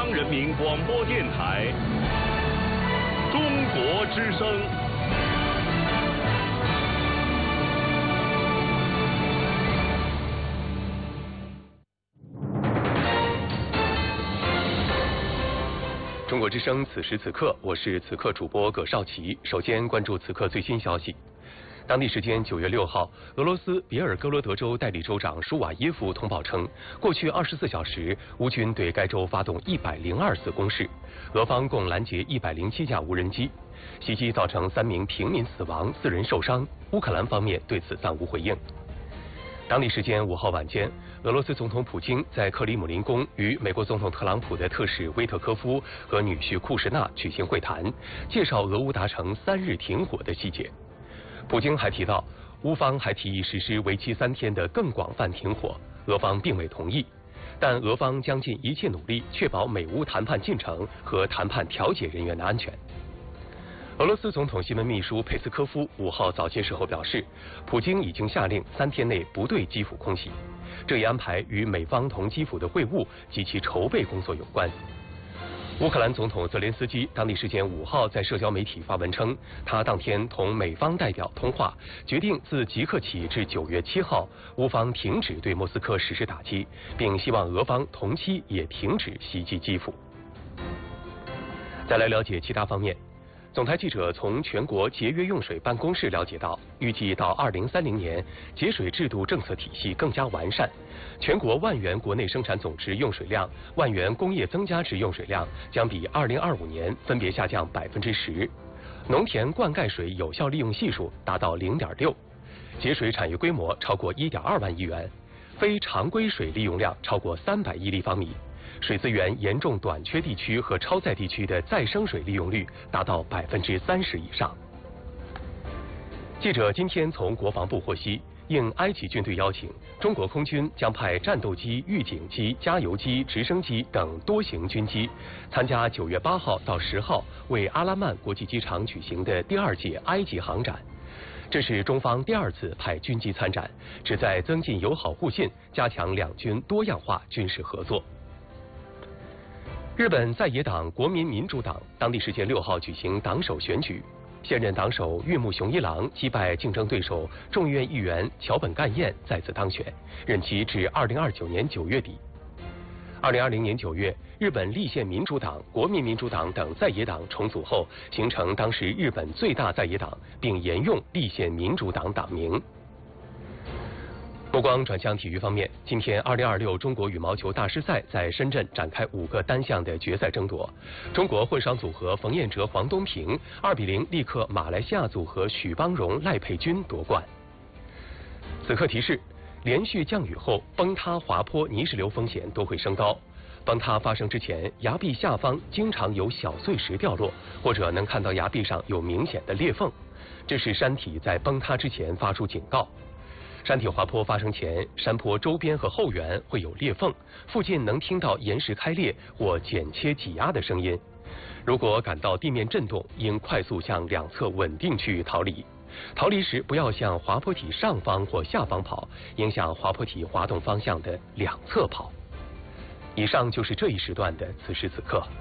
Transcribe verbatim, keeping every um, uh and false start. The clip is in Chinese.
央人民广播电台中国之声。 中国之声，此时此刻，我是此刻主播葛少奇。首先关注此刻最新消息。当地时间九月六号，俄罗斯别尔哥罗德州代理州长舒瓦耶夫通报称，过去二十四小时，乌军对该州发动一百零二次攻势，俄方共拦截一百零七架无人机，袭击造成三名平民死亡，四人受伤。乌克兰方面对此暂无回应。当地时间五号晚间，俄罗斯总统普京在克里姆林宫与美国总统特朗普的特使威特科夫和女婿库什纳举行会谈，介绍俄乌达成三日停火的细节。普京还提到，乌方还提议实施为期三天的更广泛停火，俄方并未同意，但俄方将尽一切努力确保美乌谈判进程和谈判调解人员的安全。俄罗斯总统新闻秘书佩斯科夫五号早些时候表示，普京已经下令三天内不对基辅空袭，这一安排与美方同基辅的会晤及其筹备工作有关。乌克兰总统泽连斯基当地时间五号在社交媒体发文称，他当天同美方代表通话，决定自即刻起至九月七号，乌方停止对莫斯科实施打击，并希望俄方同期也停止袭击基辅。再来了解其他方面。总台记者从全国节约用水办公室了解到，预计到二零三零年，节水制度政策体系更加完善，全国万元国内生产总值用水量、万元工业增加值用水量将比二零二五年分别下降百分之十，农田灌溉水有效利用系数达到零点六，节水产业规模超过一点二万亿元，非常规水利用量超过三百亿立方米。水资源严重短缺地区和超载地区的再生水利用率达到百分之三十以上。记者今天从国防部获悉，应埃及军队邀请，中国空军将派战斗机、预警机、加油机、直升机等多型军机参加九月八号到十号为阿拉曼国际机场举行的第二届埃及航展。这是中方第二次派军机参展，旨在增进友好互信，加强两军多样化军事合作。日本在野党国民民主党当地时间六号举行党首选举，现任党首玉木雄一郎击败竞争对手众议院议员桥本干彦再次当选，任期至二零二九年九月底。二零二零年九月，日本立宪民主党、国民民主党等在野党重组后，形成当时日本最大在野党，并沿用立宪民主党党名。目光转向体育方面，今天二零二六中国羽毛球大师赛在深圳展开五个单项的决赛争夺。中国混双组合冯彦哲、黄东萍二比零力克马来西亚组合许邦荣、赖佩君夺冠。此刻提示：连续降雨后，崩塌、滑坡、泥石流风险都会升高。崩塌发生之前，崖壁下方经常有小碎石掉落，或者能看到崖壁上有明显的裂缝，这是山体在崩塌之前发出警告。山体滑坡发生前，山坡周边和后缘会有裂缝，附近能听到岩石开裂或剪切挤压的声音。如果感到地面震动，应快速向两侧稳定区域逃离。逃离时不要向滑坡体上方或下方跑，应向滑坡体滑动方向的两侧跑。以上就是这一时段的此时此刻。